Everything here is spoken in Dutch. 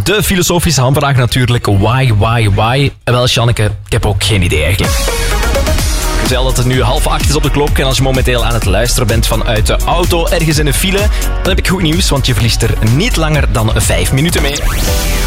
De filosofische hamvraag natuurlijk. Why? Wel, Janneke, ik heb ook geen idee eigenlijk. Stel dat het nu 7:30 is op de klok en als je momenteel aan het luisteren bent vanuit de auto ergens in een file, dan heb ik goed nieuws, want je verliest er niet langer dan 5 minuten mee.